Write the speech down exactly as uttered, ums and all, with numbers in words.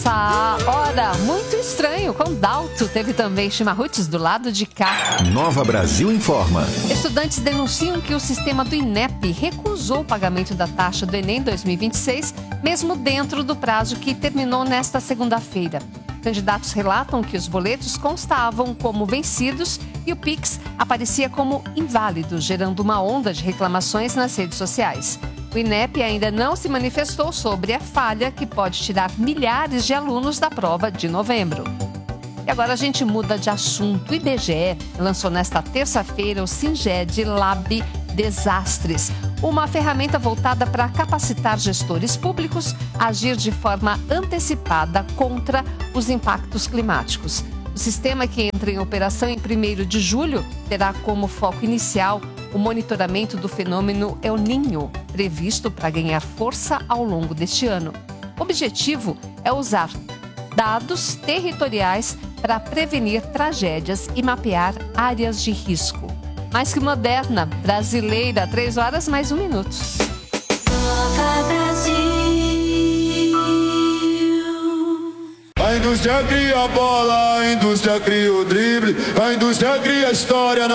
Essa hora, muito estranho, com Dalto, teve também chimarruts do lado de cá. Nova Brasil informa. Estudantes denunciam que o sistema do INEP recusou o pagamento da taxa do Enem dois mil e vinte e seis, mesmo dentro do prazo que terminou nesta segunda-feira. Candidatos relatam que os boletos constavam como vencidos e o Pix aparecia como inválido, gerando uma onda de reclamações nas redes sociais. O INEP ainda não se manifestou sobre a falha que pode tirar milhares de alunos da prova de novembro. E agora a gente muda de assunto. O I B G E lançou nesta terça-feira o Singed Lab Desastres, uma ferramenta voltada para capacitar gestores públicos a agir de forma antecipada contra os impactos climáticos. O sistema, que entra em operação em primeiro de julho, terá como foco inicial o monitoramento do fenômeno El Niño, previsto para ganhar força ao longo deste ano. O objetivo é usar dados territoriais para prevenir tragédias e mapear áreas de risco. Mais que moderna, brasileira, três horas mais um minuto. Nova Brasil. A indústria cria a bola, a indústria cria o drible, a indústria cria a história.